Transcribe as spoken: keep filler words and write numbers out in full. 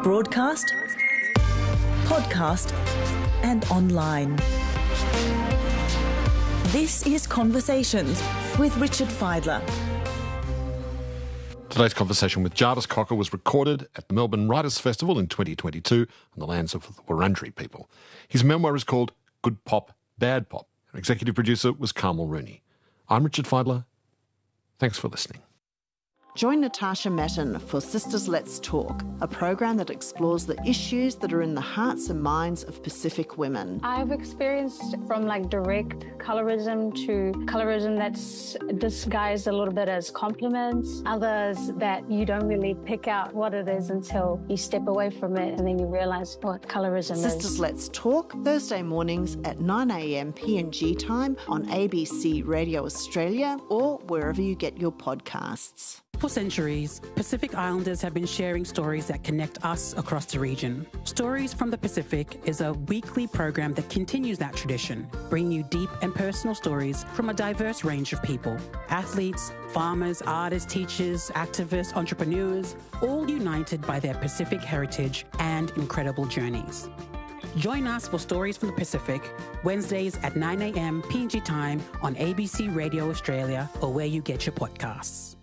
broadcast, podcast and online. This is Conversations with Richard Fidler. Today's conversation with Jardis Cocker was recorded at the Melbourne Writers' Festival in twenty twenty-two on the lands of the Wurundjeri people. His memoir is called Good Pop, Bad Pop. Our executive producer was Carmel Rooney. I'm Richard Fidler. Thanks for listening. Join Natasha Metten for Sisters Let's Talk, a program that explores the issues that are in the hearts and minds of Pacific women. I've experienced from like direct colorism to colorism that's disguised a little bit as compliments, others that you don't really pick out what it is until you step away from it and then you realise what colorism is. Sisters Let's Talk, Thursday mornings at nine a.m. P N G time on A B C Radio Australia or wherever you get your podcasts. For centuries, Pacific Islanders have been sharing stories that connect us across the region. Stories from the Pacific is a weekly program that continues that tradition, bringing you deep and personal stories from a diverse range of people. Athletes, farmers, artists, teachers, activists, entrepreneurs, all united by their Pacific heritage and incredible journeys. Join us for Stories from the Pacific, Wednesdays at nine a.m. P N G time on A B C Radio Australia or where you get your podcasts.